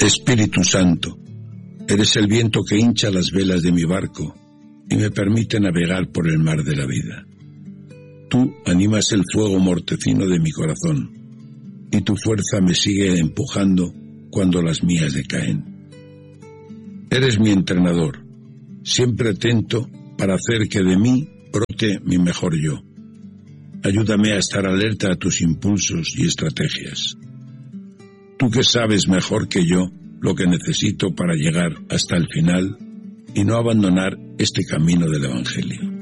Espíritu Santo, eres el viento que hincha las velas de mi barco y me permite navegar por el mar de la vida. Tú animas el fuego mortecino de mi corazón y tu fuerza me sigue empujando cuando las mías decaen. Eres mi entrenador, siempre atento para hacer que de mí brote mi mejor yo. Ayúdame a estar alerta a tus impulsos y estrategias. Tú que sabes mejor que yo lo que necesito para llegar hasta el final y no abandonar este camino del Evangelio.